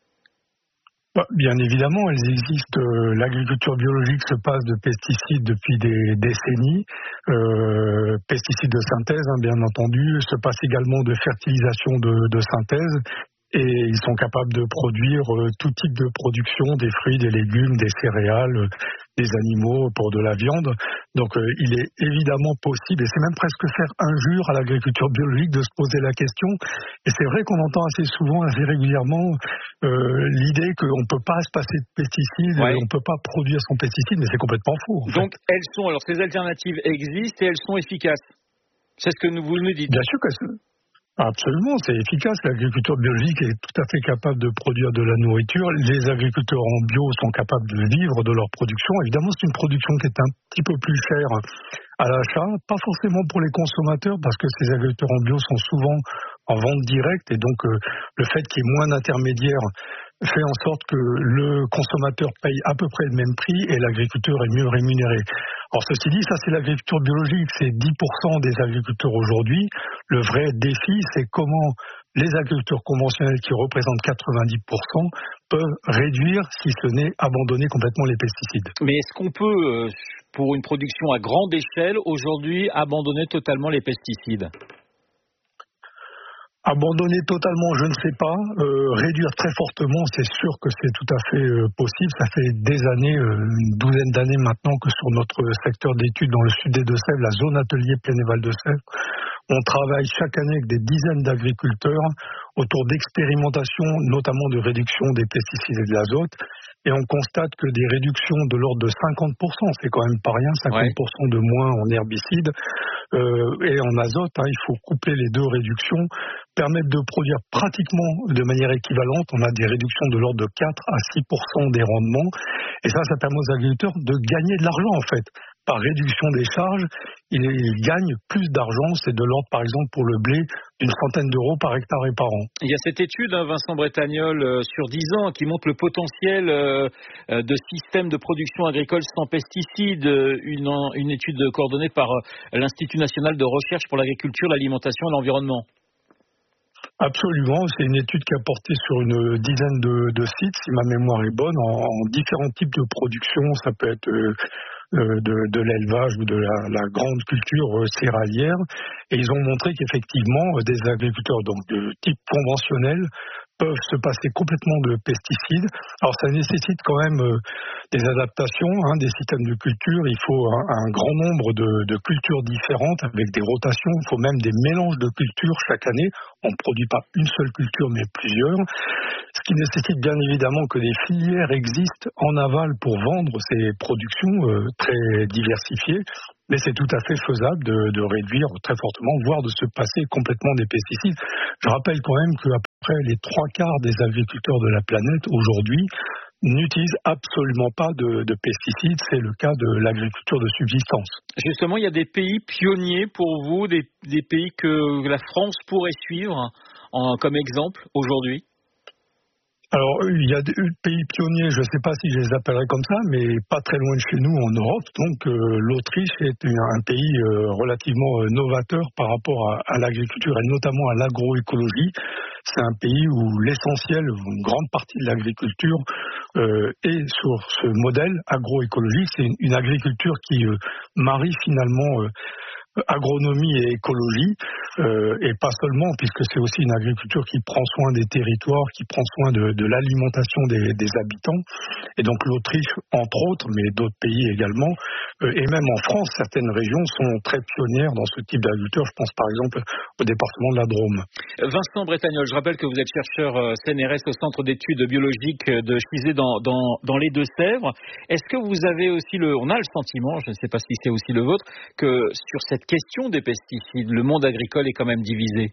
Bien évidemment, elles existent. L'agriculture biologique se passe de pesticides depuis des décennies. Pesticides de synthèse, bien entendu, se passe également de fertilisation de synthèse. Et ils sont capables de produire tout type de production, des fruits, des légumes, des céréales, des animaux pour de la viande. Donc il est évidemment possible, et c'est même presque faire injure à l'agriculture biologique de se poser la question. Et c'est vrai qu'on entend assez souvent, assez régulièrement, l'idée qu'on ne peut pas se passer de pesticides, on ne peut pas produire son pesticide, mais c'est complètement faux. Donc ces alternatives existent et elles sont efficaces. C'est ce que vous nous dites. Bien sûr que absolument, c'est efficace. L'agriculture biologique est tout à fait capable de produire de la nourriture. Les agriculteurs en bio sont capables de vivre de leur production. Évidemment, c'est une production qui est un petit peu plus chère à l'achat, pas forcément pour les consommateurs, parce que ces agriculteurs en bio sont souvent en vente directe, et donc le fait qu'il y ait moins d'intermédiaires fait en sorte que le consommateur paye à peu près le même prix et l'agriculteur est mieux rémunéré. Alors ceci dit, ça c'est l'agriculture biologique, c'est 10% des agriculteurs aujourd'hui. Le vrai défi, c'est comment les agriculteurs conventionnels qui représentent 90% peuvent réduire, si ce n'est abandonner complètement les pesticides. Mais est-ce qu'on peut, pour une production à grande échelle, aujourd'hui abandonner totalement les pesticides ? Abandonner totalement, je ne sais pas. Réduire très fortement, c'est sûr que c'est tout à fait possible. Ça fait des années, une douzaine d'années maintenant, que sur notre secteur d'études dans le sud des Deux-Sèvres, la zone atelier Plaine et Val de Sèvres, on travaille chaque année avec des dizaines d'agriculteurs autour d'expérimentations, notamment de réduction des pesticides et de l'azote. Et on constate que des réductions de l'ordre de 50%, c'est quand même pas rien, 50% de moins en herbicides et en azote, il faut coupler les deux réductions, permettent de produire pratiquement de manière équivalente. On a des réductions de l'ordre de 4 à 6% des rendements. Et ça permet aux agriculteurs de gagner de l'argent en fait. Par réduction des charges, ils gagnent plus d'argent. C'est de l'ordre, par exemple, pour le blé, d'une centaine d'euros par hectare et par an. Il y a cette étude, Vincent Bretagnol, sur 10 ans, qui montre le potentiel de systèmes de production agricole sans pesticides. Une étude coordonnée par l'Institut national de recherche pour l'agriculture, l'alimentation et l'environnement. Absolument, c'est une étude qui a porté sur une dizaine de sites, si ma mémoire est bonne, en différents types de production. Ça peut être de l'élevage ou de la grande culture céréalière. Et ils ont montré qu'effectivement, des agriculteurs donc de type conventionnel peuvent se passer complètement de pesticides. Alors ça nécessite quand même des adaptations, des systèmes de culture. Il faut un grand nombre de cultures différentes avec des rotations. Il faut même des mélanges de cultures chaque année. On ne produit pas une seule culture mais plusieurs. Ce qui nécessite bien évidemment que des filières existent en aval pour vendre ces productions très diversifiées. Mais c'est tout à fait faisable de réduire très fortement, voire de se passer complètement des pesticides. Je rappelle quand même qu'à peu près les 3/4 des agriculteurs de la planète aujourd'hui n'utilisent absolument pas de pesticides. C'est le cas de l'agriculture de subsistance. Justement, il y a des pays pionniers pour vous, des pays que la France pourrait suivre comme exemple aujourd'hui? Alors, il y a des pays pionniers, je ne sais pas si je les appellerai comme ça, mais pas très loin de chez nous en Europe. Donc, l'Autriche est un pays relativement novateur par rapport à l'agriculture et notamment à l'agroécologie. C'est un pays où l'essentiel, une grande partie de l'agriculture est sur ce modèle agroécologique. C'est une agriculture qui marie finalement agronomie et écologie, et pas seulement, puisque c'est aussi une agriculture qui prend soin des territoires, qui prend soin de l'alimentation des habitants. Et donc l'Autriche, entre autres, mais d'autres pays également, et même en France, certaines régions sont très pionnières dans ce type d'agriculture. Je pense par exemple au département de la Drôme. Vincent Bretagnol, je rappelle que vous êtes chercheur CNRS au Centre d'études biologiques de Chizé dans les Deux-Sèvres. Est-ce que vous avez aussi on a le sentiment, je ne sais pas si c'est aussi le vôtre, que sur cette question des pesticides, le monde agricole est quand même divisé?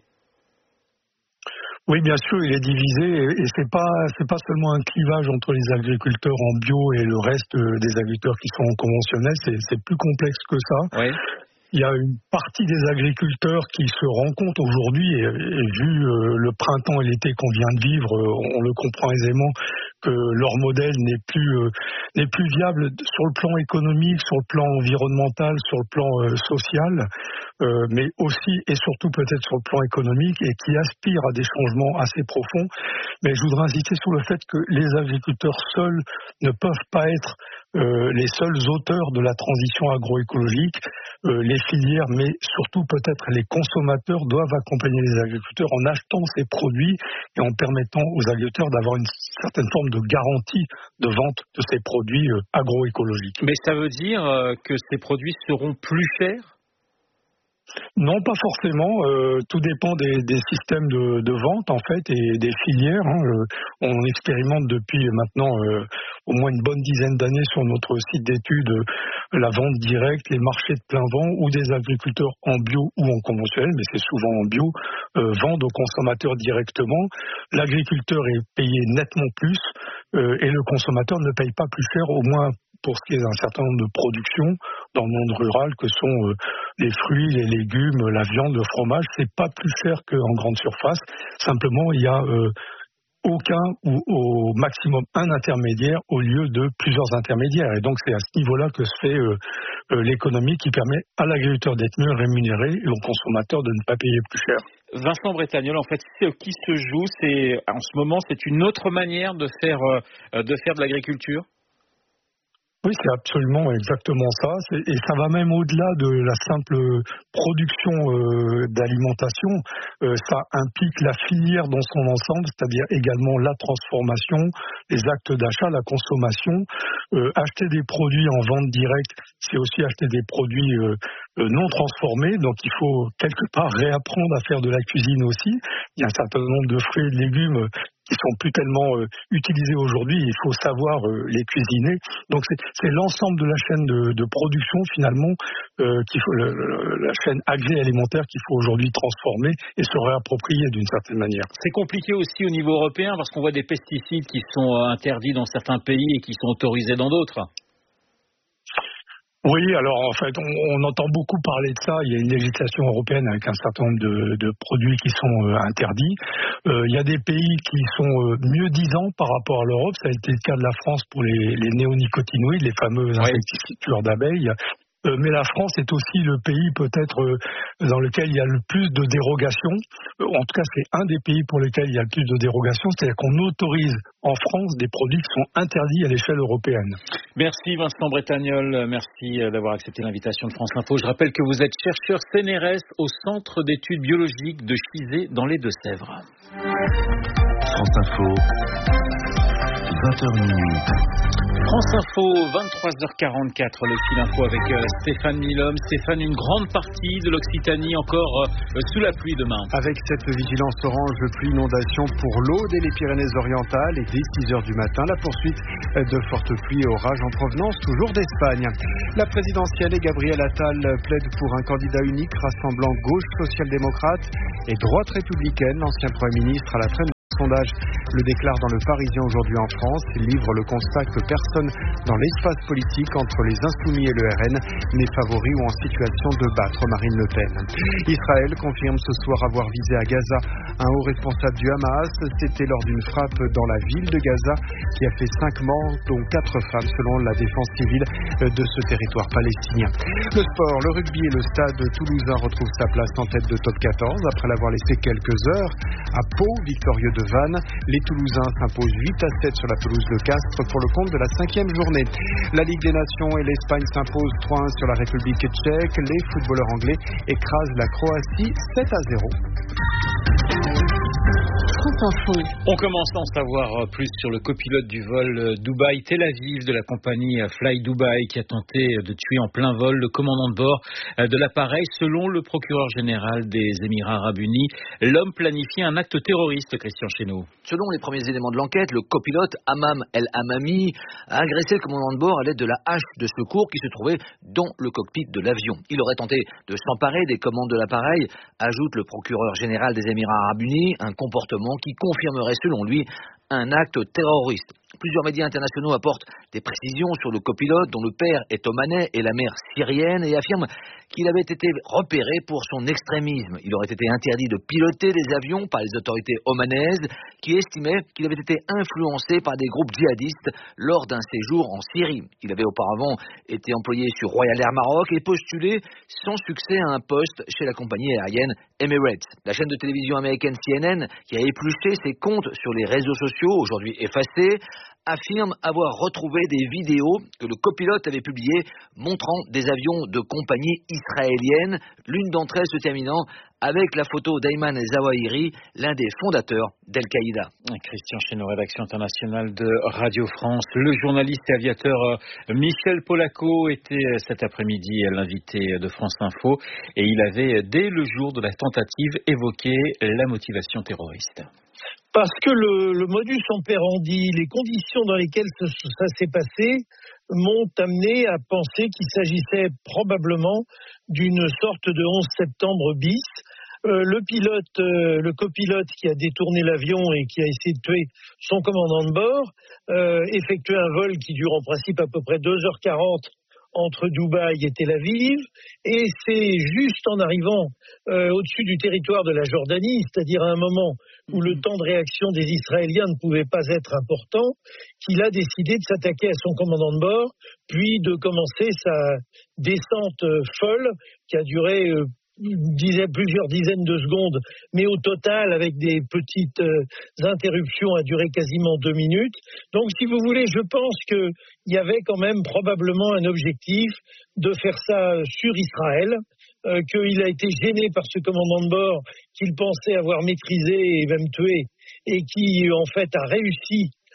Oui, bien sûr, il est divisé et c'est pas seulement un clivage entre les agriculteurs en bio et le reste des agriculteurs qui sont conventionnels, c'est plus complexe que ça. Oui. Il y a une partie des agriculteurs qui se rendent compte aujourd'hui, et vu le printemps et l'été qu'on vient de vivre, on le comprend aisément, que leur modèle n'est plus viable sur le plan économique, sur le plan environnemental, sur le plan social, mais aussi et surtout peut-être sur le plan économique, et qui aspirent à des changements assez profonds. Mais je voudrais insister sur le fait que les agriculteurs seuls ne peuvent pas être les seuls auteurs de la transition agroécologique. Les filières, mais surtout peut-être les consommateurs, doivent accompagner les agriculteurs en achetant ces produits et en permettant aux agriculteurs d'avoir une certaine forme de garantie de vente de ces produits agroécologiques. Mais ça veut dire que ces produits seront plus chers ? Non, pas forcément. Tout dépend des systèmes de vente en fait et des filières. On expérimente depuis maintenant au moins une bonne dizaine d'années sur notre site d'études la vente directe, les marchés de plein vent où des agriculteurs en bio ou en conventionnel, mais c'est souvent en bio, vendent aux consommateurs directement. L'agriculteur est payé nettement plus et le consommateur ne paye pas plus cher, au moins pour ce qui est d'un certain nombre de productions dans le monde rural que sont les fruits, les légumes, la viande, le fromage. C'est pas plus cher qu'en grande surface. Simplement, il y a aucun ou au maximum un intermédiaire au lieu de plusieurs intermédiaires. Et donc, c'est à ce niveau-là que se fait l'économie qui permet à l'agriculteur d'être mieux rémunéré et au consommateur de ne pas payer plus cher. Vincent Bretagnol, en fait, ce qui se joue, en ce moment, c'est une autre manière de faire de l'agriculture. Oui, c'est absolument exactement ça. Et ça va même au-delà de la simple production d'alimentation. Ça implique la filière dans son ensemble, c'est-à-dire également la transformation, les actes d'achat, la consommation. Acheter des produits en vente directe, c'est aussi acheter des produits non transformés, donc il faut quelque part réapprendre à faire de la cuisine aussi. Il y a un certain nombre de fruits et de légumes qui sont plus tellement utilisés aujourd'hui, il faut savoir les cuisiner. Donc c'est l'ensemble de la chaîne de production finalement, la chaîne agroalimentaire qu'il faut aujourd'hui transformer et se réapproprier d'une certaine manière. C'est compliqué aussi au niveau européen parce qu'on voit des pesticides qui sont interdits dans certains pays et qui sont autorisés dans d'autres. Oui, alors en fait, on entend beaucoup parler de ça. Il y a une législation européenne avec un certain nombre de produits qui sont interdits. Il y a des pays qui sont mieux disants par rapport à l'Europe. Ça a été le cas de la France pour les néonicotinoïdes, les fameux insecticides tueurs d'abeilles. Mais la France est aussi le pays peut-être dans lequel il y a le plus de dérogations. En tout cas, c'est un des pays pour lesquels il y a le plus de dérogations. C'est-à-dire qu'on autorise en France des produits qui sont interdits à l'échelle européenne. Merci Vincent Bretagnol, merci d'avoir accepté l'invitation de France Info. Je rappelle que vous êtes chercheur CNRS au Centre d'études biologiques de Chizé dans les Deux-Sèvres. France Info, 20h minuit. France Info, 23h44, le fil info avec Stéphane Milhomme. Stéphane, une grande partie de l'Occitanie encore sous la pluie demain. Avec cette vigilance orange de pluie inondation pour l'Aude et les Pyrénées-Orientales et dès 6h du matin, la poursuite de fortes pluies et orages en provenance toujours d'Espagne. La présidentielle et Gabriel Attal plaide pour un candidat unique rassemblant gauche social-démocrate et droite républicaine. L'ancien Premier ministre à la traîne sondage le déclare dans le Parisien aujourd'hui en France. Il livre le constat que personne dans l'espace politique entre les Insoumis et le RN n'est favori ou en situation de battre Marine Le Pen. Israël confirme ce soir avoir visé à Gaza un haut responsable du Hamas. C'était lors d'une frappe dans la ville de Gaza qui a fait 5 morts, dont 4 femmes selon la défense civile de ce territoire palestinien. Le sport, le rugby et le stade toulousain retrouvent sa place en tête de top 14 après l'avoir laissé quelques heures à Pau, victorieux de Vannes. Les Toulousains s'imposent 8-7 sur la pelouse de Castres pour le compte de la 5e journée. La Ligue des Nations et l'Espagne s'imposent 3-1 sur la République tchèque. Les footballeurs anglais écrasent la Croatie 7-0. On commence à en savoir plus sur le copilote du vol Dubaï-Tel Aviv de la compagnie Fly Dubai qui a tenté de tuer en plein vol le commandant de bord de l'appareil. Selon le procureur général des Émirats Arabes Unis, l'homme planifiait un acte terroriste, Christian Chesneau. Selon les premiers éléments de l'enquête, le copilote Hammam El Hammami a agressé le commandant de bord à l'aide de la hache de secours qui se trouvait dans le cockpit de l'avion. Il aurait tenté de s'emparer des commandes de l'appareil, ajoute le procureur général des Émirats Arabes Unis, un comportement qui confirmerait selon lui un acte terroriste. Plusieurs médias internationaux apportent des précisions sur le copilote dont le père est omanais et la mère syrienne et affirment qu'il avait été repéré pour son extrémisme. Il aurait été interdit de piloter des avions par les autorités omanaises qui estimaient qu'il avait été influencé par des groupes djihadistes lors d'un séjour en Syrie. Il avait auparavant été employé sur Royal Air Maroc et postulé sans succès à un poste chez la compagnie aérienne Emirates. La chaîne de télévision américaine CNN, qui a épluché ses comptes sur les réseaux sociaux, aujourd'hui effacés, affirme avoir retrouvé des vidéos que le copilote avait publiées montrant des avions de compagnie israélienne, l'une d'entre elles se terminant avec la photo d'Ayman Zawahiri, l'un des fondateurs d'Al-Qaïda. Christian Chesneau, rédaction internationale de Radio France. Le journaliste et aviateur Michel Polaco était cet après-midi l'invité de France Info et il avait, dès le jour de la tentative, évoqué la motivation terroriste. Parce que le modus operandi, les conditions dans lesquelles ça s'est passé m'ont amené à penser qu'il s'agissait probablement d'une sorte de 11 septembre bis. Le copilote qui a détourné l'avion et qui a essayé de tuer son commandant de bord effectuait un vol qui dure en principe à peu près 2h40 entre Dubaï et Tel Aviv, et c'est juste en arrivant au-dessus du territoire de la Jordanie, c'est-à-dire à un moment où le temps de réaction des Israéliens ne pouvait pas être important, qu'il a décidé de s'attaquer à son commandant de bord, puis de commencer sa descente folle qui a duré plusieurs dizaines de secondes, mais au total, avec des petites interruptions, a duré quasiment 2 minutes. Donc, si vous voulez, je pense qu'il y avait quand même probablement un objectif de faire ça sur Israël, qu'il a été gêné par ce commandant de bord qu'il pensait avoir maîtrisé et même tué, et qui, en fait, a réussi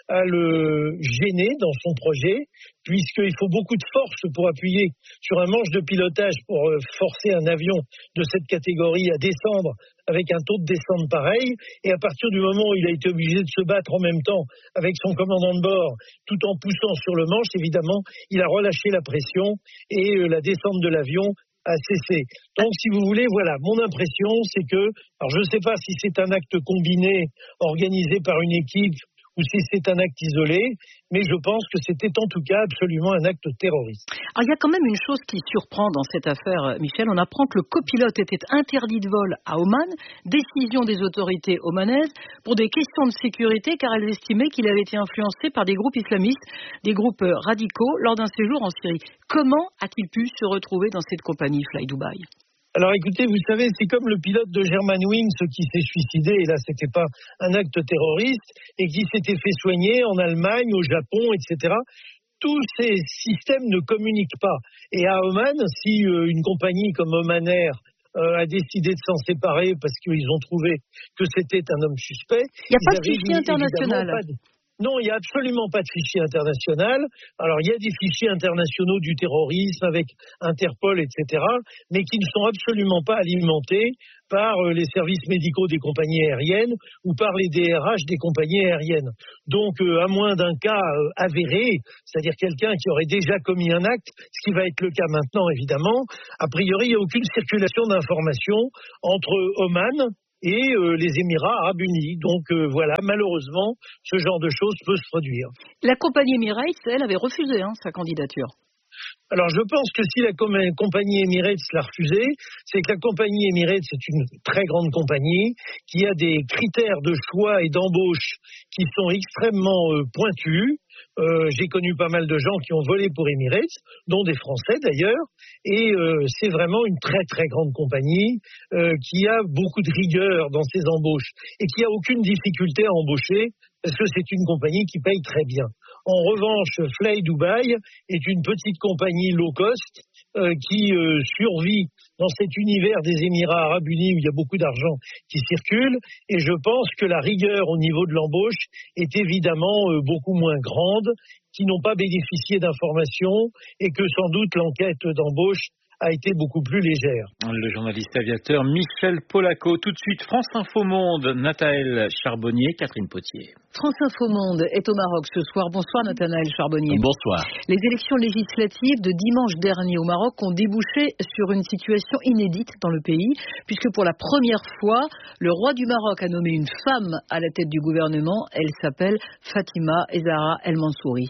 à le gêner dans son projet, puisqu'il faut beaucoup de force pour appuyer sur un manche de pilotage pour forcer un avion de cette catégorie à descendre avec un taux de descente pareil. Et à partir du moment où il a été obligé de se battre en même temps avec son commandant de bord, tout en poussant sur le manche, évidemment, il a relâché la pression et la descente de l'avion a cessé. Donc, si vous voulez, voilà, mon impression, c'est que, alors je ne sais pas si c'est un acte combiné organisé par une équipe ou si c'est un acte isolé, mais je pense que c'était en tout cas absolument un acte terroriste. Alors il y a quand même une chose qui surprend dans cette affaire, Michel. On apprend que le copilote était interdit de vol à Oman, décision des autorités omanaises pour des questions de sécurité, car elles estimaient qu'il avait été influencé par des groupes islamistes, des groupes radicaux, lors d'un séjour en Syrie. Comment a-t-il pu se retrouver dans cette compagnie Fly Dubai ? Alors écoutez, vous savez, c'est comme le pilote de Germanwings qui s'est suicidé, et là c'était pas un acte terroriste, et qui s'était fait soigner en Allemagne, au Japon, etc. Tous ces systèmes ne communiquent pas. Et à Oman, si une compagnie comme Oman Air a décidé de s'en séparer parce qu'ils ont trouvé que c'était un homme suspect... Il n'y a pas de fichier international. Non, il n'y a absolument pas de fichier international. Alors, il y a des fichiers internationaux du terrorisme avec Interpol, etc., mais qui ne sont absolument pas alimentés par les services médicaux des compagnies aériennes ou par les DRH des compagnies aériennes. Donc, à moins d'un cas avéré, c'est-à-dire quelqu'un qui aurait déjà commis un acte, ce qui va être le cas maintenant, évidemment, a priori, il n'y a aucune circulation d'informations entre Oman et les Émirats Arabes Unis. Donc voilà, malheureusement, ce genre de choses peut se produire. La compagnie Emirates, elle, avait refusé sa candidature. Alors je pense que si la compagnie Emirates l'a refusé, c'est que la compagnie Emirates est une très grande compagnie qui a des critères de choix et d'embauche qui sont extrêmement pointus. J'ai connu pas mal de gens qui ont volé pour Emirates, dont des Français d'ailleurs, et c'est vraiment une très très grande compagnie qui a beaucoup de rigueur dans ses embauches et qui a aucune difficulté à embaucher parce que c'est une compagnie qui paye très bien. En revanche, Fly Dubai est une petite compagnie low cost qui survit dans cet univers des Émirats Arabes Unis où il y a beaucoup d'argent qui circule, et je pense que la rigueur au niveau de l'embauche est évidemment beaucoup moins grande, qui n'ont pas bénéficié d'informations et que sans doute l'enquête d'embauche a été beaucoup plus légère. Le journaliste aviateur Michel Polaco. Tout de suite, France Info Monde, Nathanaël Charbonnier, Catherine Potier. France Info Monde est au Maroc ce soir. Bonsoir Nathanaël Charbonnier. Bonsoir. Les élections législatives de dimanche dernier au Maroc ont débouché sur une situation inédite dans le pays, puisque pour la première fois, le roi du Maroc a nommé une femme à la tête du gouvernement. Elle s'appelle Fatima Zahra El Mansouri.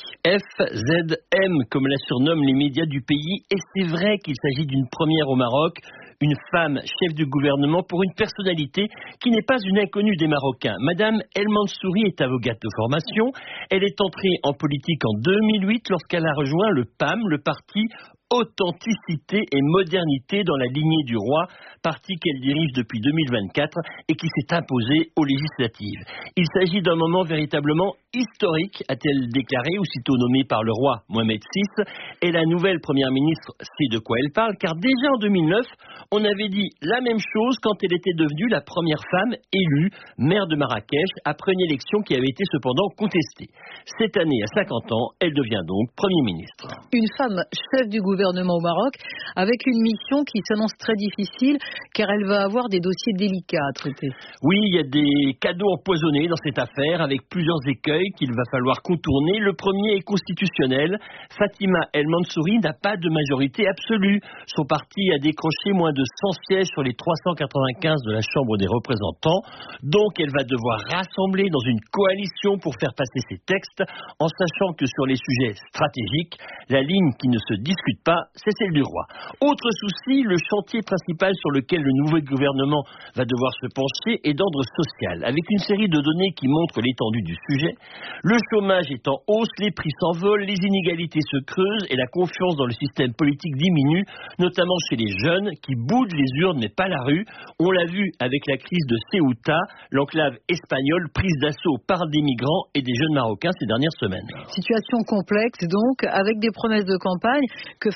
FZM, comme la surnomment les médias du pays, et c'est vrai qu'il s'agit d'une première au Maroc, une femme chef du gouvernement pour une personnalité qui n'est pas une inconnue des Marocains. Madame El Mansouri est avocate de formation. Elle est entrée en politique en 2008 lorsqu'elle a rejoint le PAM, le parti Authenticité et Modernité dans la lignée du roi, parti qu'elle dirige depuis 2024 et qui s'est imposé aux législatives. Il s'agit d'un moment véritablement historique, a-t-elle déclaré, aussitôt nommée par le roi Mohamed VI, et la nouvelle première ministre sait de quoi elle parle, car déjà en 2009, on avait dit la même chose quand elle était devenue la première femme élue maire de Marrakech après une élection qui avait été cependant contestée. Cette année, à 50 ans, elle devient donc Premier ministre. Une femme chef du gouvernement au Maroc, avec une mission qui s'annonce très difficile, car elle va avoir des dossiers délicats à traiter. Oui, il y a des cadeaux empoisonnés dans cette affaire, avec plusieurs écueils qu'il va falloir contourner. Le premier est constitutionnel. Fatima El Mansouri n'a pas de majorité absolue. Son parti a décroché moins de 100 sièges sur les 395 de la Chambre des représentants. Donc, elle va devoir rassembler dans une coalition pour faire passer ses textes, en sachant que sur les sujets stratégiques, la ligne qui ne se discute pas, c'est celle du roi. Autre souci, le chantier principal sur lequel le nouveau gouvernement va devoir se pencher est d'ordre social, avec une série de données qui montrent l'étendue du sujet. Le chômage est en hausse, les prix s'envolent, les inégalités se creusent et la confiance dans le système politique diminue, notamment chez les jeunes qui boudent les urnes mais pas la rue. On l'a vu avec la crise de Ceuta, l'enclave espagnole prise d'assaut par des migrants et des jeunes Marocains ces dernières semaines. Situation complexe donc, avec des promesses de campagne que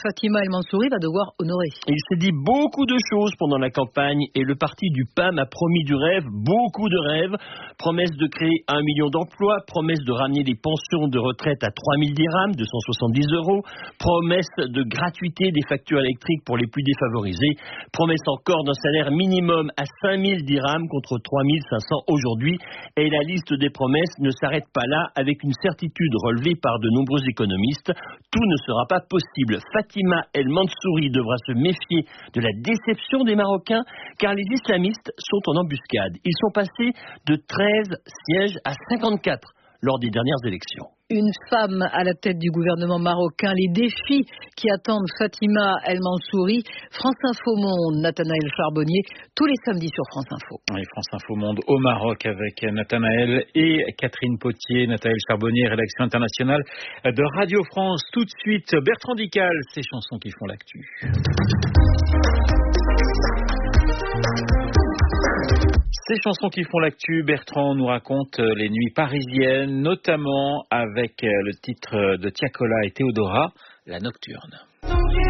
Fatima El Mansouri va devoir honorer. Il s'est dit beaucoup de choses pendant la campagne et le parti du PAM a promis du rêve, beaucoup de rêves. Promesse de créer 1 million d'emplois, promesse de ramener les pensions de retraite à 3000 dirhams, 270 €, promesse de gratuité des factures électriques pour les plus défavorisés, promesse encore d'un salaire minimum à 5000 dirhams contre 3500 aujourd'hui. Et la liste des promesses ne s'arrête pas là, avec une certitude relevée par de nombreux économistes. Tout ne sera pas possible. Fatima El Mansouri devra se méfier de la déception des Marocains, car les islamistes sont en embuscade. Ils sont passés de 13 sièges à 54 lors des dernières élections. Une femme à la tête du gouvernement marocain, les défis qui attendent Fatima El Mansouri. France Info Monde, Nathanaël Charbonnier, tous les samedis sur France Info. Oui, France Info Monde au Maroc avec Nathanaël et Catherine Potier. Nathanaël Charbonnier, rédaction internationale de Radio France. Tout de suite, Bertrand Dical, ces chansons qui font l'actu. Ces chansons qui font l'actu, Bertrand nous raconte les nuits parisiennes, notamment avec le titre de Tiakola et Théodora, La Nocturne.